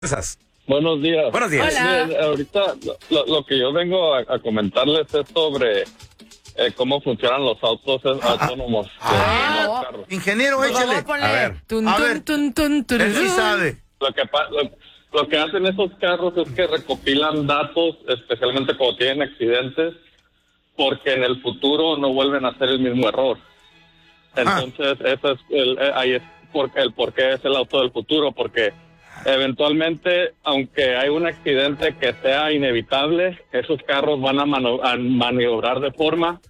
Esas. Buenos días. Buenos días. Hola. Miren, ahorita lo que yo vengo a comentarles es sobre cómo funcionan los autos autónomos. Los carros. Ingeniero, Por favor, échale. ponle. A ver. Tun, A tun, ver. tun, tun, tun, Él sí tun. sabe. Lo que hacen esos carros es que recopilan datos, especialmente cuando tienen accidentes, porque en el futuro no vuelven a hacer el mismo error. Entonces, eso es ahí es el por qué es el auto del futuro, porque eventualmente, aunque hay un accidente que sea inevitable, esos carros van a maniobrar de forma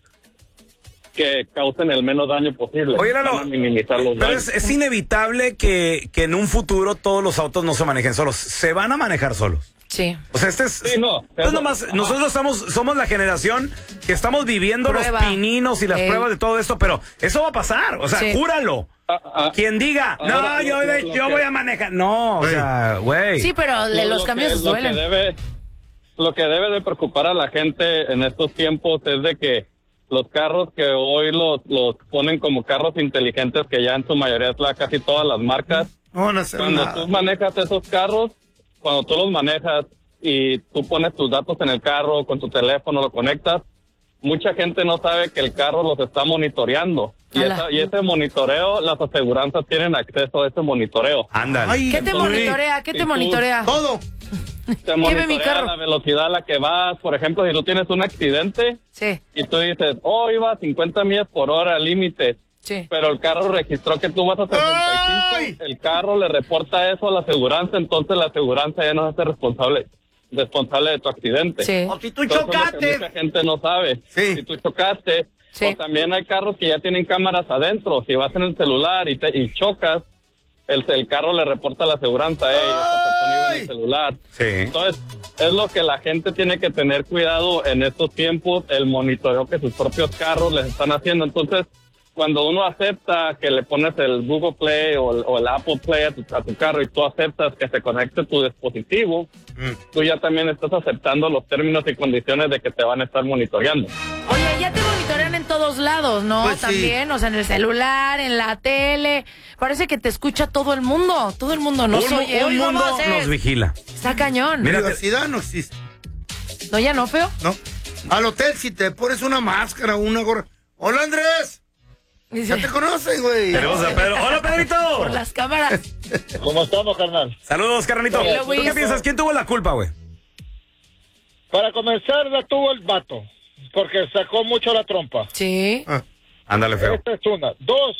que causen el menos daño posible. Oye, Lalo, van a minimizar los pero daños. es inevitable que en un futuro todos los autos no se manejen solos. Se van a manejar solos. Sí. O sea, Sí, no. Entonces nomás, nosotros somos la generación que estamos viviendo Prueba. los pininos y las pruebas de todo esto, pero eso va a pasar. O sea, Sí. júralo. Quien diga, Ahora, no, yo voy a manejar. No, o sea, güey. Sí, pero los cambios duelen. Lo que debe de preocupar a la gente en estos tiempos es de que los carros que hoy los ponen como carros inteligentes, que ya en su mayoría es casi todas las marcas, No van a hacer cuando nada. tú manejas esos carros, cuando tú los manejas y tú pones tus datos en el carro, con tu teléfono lo conectas, mucha gente no sabe que el carro los está monitoreando. Y ese monitoreo, las aseguranzas tienen acceso a ese monitoreo. Ándale. Ay, ¿Qué te güey. monitorea? ¿Qué Y te tú- monitorea? Todo. Te ve mi monitorea carro? la velocidad a la que vas. Por ejemplo, si tú tienes un accidente Sí, y tú dices, iba a 50 millas por hora límite, sí. pero el carro registró que tú vas a 65, ¡Ay! el carro le reporta eso a la aseguranza, entonces la aseguranza ya no se hace responsable de tu accidente. Sí. O si tú Entonces, lo que chocaste. mucha gente no sabe. Sí. Si tú chocaste, Sí. o también hay carros que ya tienen cámaras adentro. Si vas en el celular y chocas, el carro le reporta a la aseguranza, esta persona iba en el celular. Sí. Entonces, es lo que la gente tiene que tener cuidado en estos tiempos, el monitoreo que sus propios carros les están haciendo. Entonces, cuando uno acepta que le pones el Google Play o el Apple Play a tu carro y tú aceptas que se conecte tu dispositivo, tú ya también estás aceptando los términos y condiciones de que te van a estar monitoreando. Oye, ya te monitorean en todos lados, ¿no? Pues sí. También, o sea, en el celular, en la tele. Parece que te escucha todo el mundo. Todo el mundo. No un soy un oigo mundo voces. nos vigila. Está cañón. Mira, Privacidad no existe. ¿No, ya no, feo? No. Al hotel, si te pones una máscara o una gorra. Hola, Andrés. Ya te conocen, güey. tenemos a Pedro. ¡Hola, Pedrito! Por las cámaras. ¿Cómo estamos, carnal? Saludos, carnalito. Hello, ¿Tú qué Wilson. piensas? ¿Quién tuvo la culpa, güey? Para comenzar, la tuvo el vato, porque sacó mucho la trompa. Sí. Ándale, feo. Esta es una. Dos.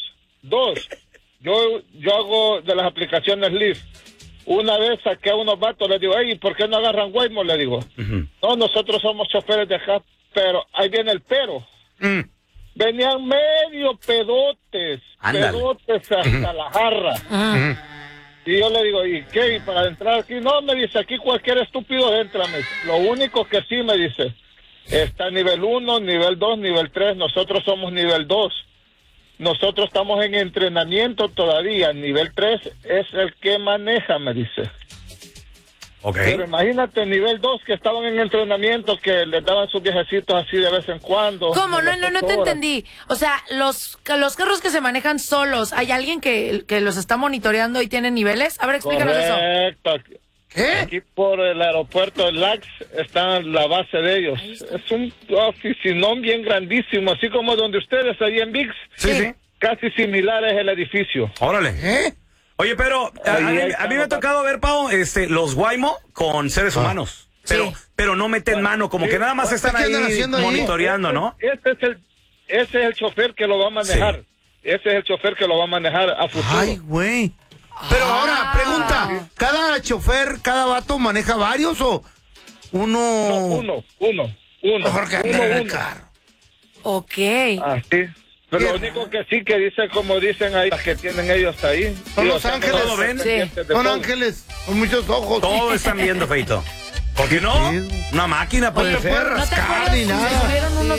Yo hago de las aplicaciones Lyft. Una vez saqué a unos vatos, les digo, hey, ¿por qué no agarran Waymo? Le digo, no, nosotros somos choferes de acá, pero ahí viene el pero. Venían medio pedotes, Ándale. pedotes hasta la jarra. Y yo le digo, ¿y qué? ¿Y para entrar aquí? No, me dice, aquí cualquier estúpido entra. Lo único que sí, me dice, está nivel 1, nivel 2, nivel 3, nosotros somos nivel 2. Nosotros estamos en entrenamiento todavía, nivel 3 es el que maneja, me dice. Ok. Pero imagínate, nivel 2 que estaban en entrenamiento, que les daban sus viajecitos así de vez en cuando. ¿Cómo? de No las te 8 horas. entendí. O sea, los carros que se manejan solos, ¿hay alguien que los está monitoreando y tiene niveles? A ver, explícanos eso. Correcto. ¿Qué? Aquí por el aeropuerto de Lax está la base de ellos. Es un oficinón bien grandísimo, así como donde ustedes ahí en VIX. Sí, sí. Casi similar es el edificio. Órale. ¿Eh? Oye, pero a mí me ha tocado ver, Pau, los Waymo con seres humanos. Pero no meten mano, como que nada más están ¿Qué ahí andan haciendo ahí? monitoreando, ¿no? Ese es el chofer que lo va a manejar. Sí. Ese es el chofer que lo va a manejar a futuro. Ay, güey. Pero ahora, pregunta, ¿cada chofer, cada vato maneja varios o uno? No, uno. Mejor que ande en el uno. carro. Ok. Así. Pero lo Bien. único que sí que dice, como dicen ahí, las que tienen ellos ahí. Son Sí, los o sea, ángeles. todos ven. están pendientes de Son todo. ángeles con muchos ojos. Todo están viendo, feito. ¿Por qué no? pedo? Una máquina puede No te ser. puedes ¿No te rascar acuerdas ni cuando nada. subieron unos